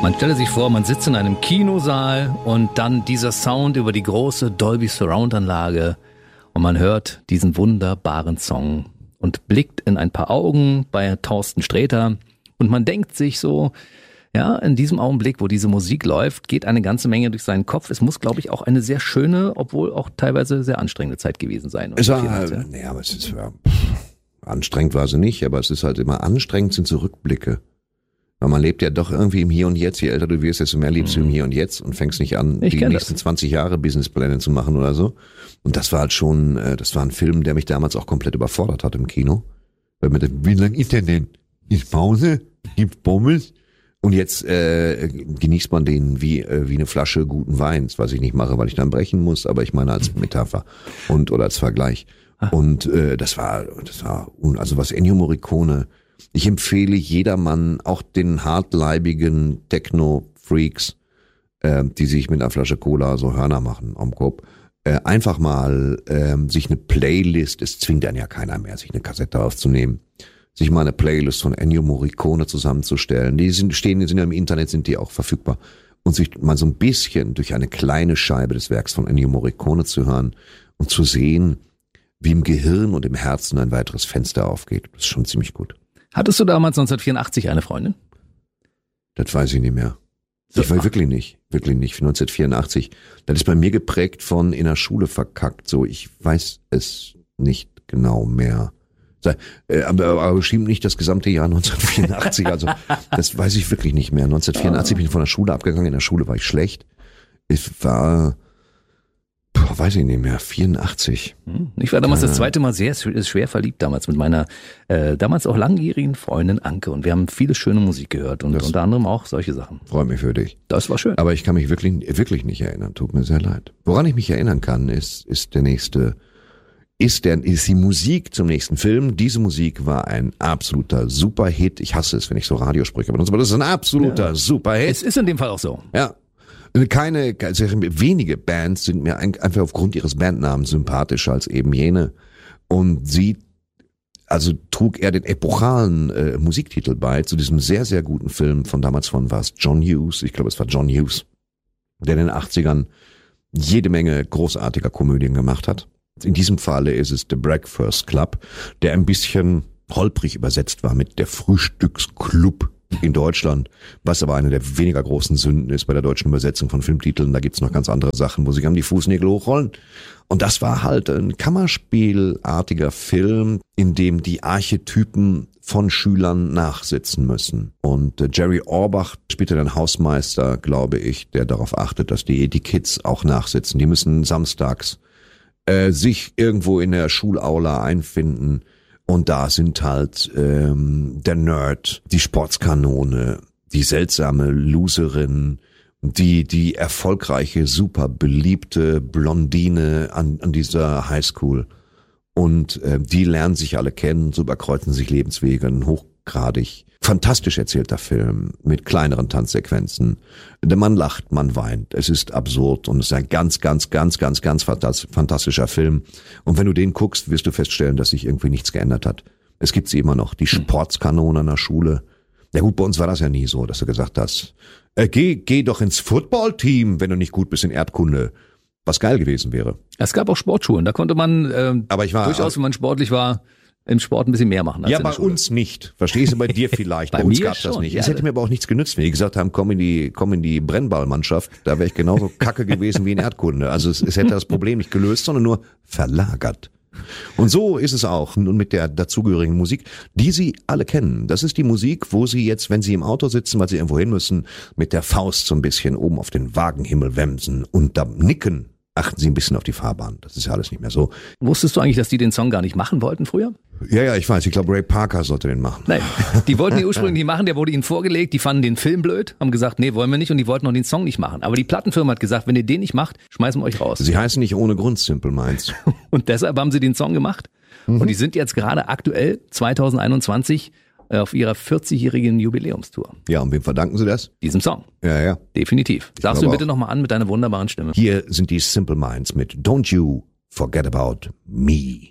Man stelle sich vor, man sitzt in einem Kinosaal und dann dieser Sound über die große Dolby Surround Anlage und man hört diesen wunderbaren Song und blickt in ein paar Augen bei Thorsten Sträter und man denkt sich so, ja, in diesem Augenblick, wo diese Musik läuft, geht eine ganze Menge durch seinen Kopf. Es muss, glaube ich, auch eine sehr schöne, obwohl auch teilweise sehr anstrengende Zeit gewesen sein. Es war, aber es ist anstrengend war sie nicht, aber es ist halt immer anstrengend, sind so Rückblicke. Weil man lebt ja doch irgendwie im Hier und Jetzt. Je älter du wirst, desto mehr lebst du im Hier und Jetzt und fängst nicht an, die nächsten 20 Jahre Businesspläne zu machen oder so. Und das war halt schon, das war ein Film, der mich damals auch komplett überfordert hat im Kino. Wie lang ist der denn? Ist Pause? Gibt's Pommes? Und jetzt genießt man den wie eine Flasche guten Weins, was ich nicht mache, weil ich dann brechen muss, aber ich meine als Metapher oder als Vergleich. Und das war also was Ennio Morricone. Ich empfehle jedermann, auch den hartleibigen Techno-Freaks, die sich mit einer Flasche Cola so Hörner machen am Kopf, einfach mal sich eine Playlist, es zwingt einen ja keiner mehr, sich eine Kassette aufzunehmen, sich mal eine Playlist von Ennio Morricone zusammenzustellen. Die sind ja im Internet, sind die auch verfügbar. Und sich mal so ein bisschen durch eine kleine Scheibe des Werks von Ennio Morricone zu hören und zu sehen, wie im Gehirn und im Herzen ein weiteres Fenster aufgeht. Das ist schon ziemlich gut. Hattest du damals 1984 eine Freundin? Das weiß ich nicht mehr. Ich weiß wirklich nicht. 1984. Das ist bei mir geprägt von in der Schule verkackt. So, ich weiß es nicht genau mehr. Aber bestimmt nicht das gesamte Jahr 1984. Also, das weiß ich wirklich nicht mehr. 1984 bin ich von der Schule abgegangen. In der Schule war ich schlecht. Ich war, weiß ich nicht mehr, 84. Ich war damals das zweite Mal sehr schwer verliebt damals mit meiner damals auch langjährigen Freundin Anke und wir haben viele schöne Musik gehört und unter anderem auch solche Sachen. Freut mich für dich. Das war schön. Aber ich kann mich wirklich nicht erinnern. Tut mir sehr leid. Woran ich mich erinnern kann, ist die Musik zum nächsten Film. Diese Musik war ein absoluter Superhit. Ich hasse es, wenn ich so Radiosprüche benutze, aber das ist ein absoluter Superhit. Es ist in dem Fall auch so. Ja. Wenige Bands sind mir einfach aufgrund ihres Bandnamens sympathischer als eben jene. Und sie, trug er den epochalen Musiktitel bei zu diesem sehr, sehr guten Film war es John Hughes. Ich glaube, es war John Hughes, der in den 80ern jede Menge großartiger Komödien gemacht hat. In diesem Falle ist es The Breakfast Club, der ein bisschen holprig übersetzt war mit der Frühstücksclub in Deutschland, was aber eine der weniger großen Sünden ist bei der deutschen Übersetzung von Filmtiteln. Da gibt's noch ganz andere Sachen, wo sich die Fußnägel hochrollen. Und das war halt ein Kammerspielartiger Film, in dem die Archetypen von Schülern nachsitzen müssen. Und Jerry Orbach spielte den Hausmeister, glaube ich, der darauf achtet, dass die Kids auch nachsitzen. Die müssen samstags sich irgendwo in der Schulaula einfinden. Und da sind halt der Nerd, die Sportskanone, die seltsame Loserin, die erfolgreiche, super beliebte Blondine an dieser Highschool. Und die lernen sich alle kennen, so überkreuzen sich Lebenswege, ein hochgradig fantastisch erzählter Film mit kleineren Tanzsequenzen. Der Mann lacht, man weint. Es ist absurd und es ist ein ganz fantastischer Film. Und wenn du den guckst, wirst du feststellen, dass sich irgendwie nichts geändert hat. Es gibt sie immer noch, die Sportskanone an der Schule. Ja gut, bei uns war das ja nie so, dass du gesagt hast, geh doch ins Footballteam, wenn du nicht gut bist in Erdkunde. Was geil gewesen wäre. Es gab auch Sportschulen, da konnte man aber ich war durchaus, wenn man sportlich war, im Sport ein bisschen mehr machen als ja, in der bei Schule. Uns nicht. Verstehst du, bei dir vielleicht. bei uns gab's das nicht. Ja, es hätte mir aber auch nichts genützt, wenn die gesagt haben, komm in die Brennballmannschaft. Da wäre ich genauso kacke gewesen wie in Erdkunde. Also es hätte das Problem nicht gelöst, sondern nur verlagert. Und so ist es auch. Und mit der dazugehörigen Musik, die Sie alle kennen. Das ist die Musik, wo Sie jetzt, wenn Sie im Auto sitzen, weil Sie irgendwo hin müssen, mit der Faust so ein bisschen oben auf den Wagenhimmel wemsen und da nicken. Achten Sie ein bisschen auf die Fahrbahn. Das ist ja alles nicht mehr so. Wusstest du eigentlich, dass die den Song gar nicht machen wollten früher? Ja, ich weiß. Ich glaube, Ray Parker sollte den machen. Nein, die wollten den ursprünglich nicht machen. Der wurde ihnen vorgelegt. Die fanden den Film blöd, haben gesagt, nee, wollen wir nicht. Und die wollten auch den Song nicht machen. Aber die Plattenfirma hat gesagt, wenn ihr den nicht macht, schmeißen wir euch raus. Sie heißen nicht ohne Grund Simple Minds. Und deshalb haben sie den Song gemacht. Und die sind jetzt gerade aktuell 2021 auf ihrer 40-jährigen Jubiläumstour. Ja, und wem verdanken Sie das? Diesem Song. Ja. Definitiv. Sagst du ihn bitte nochmal an mit deiner wunderbaren Stimme. Hier sind die Simple Minds mit Don't You Forget About Me.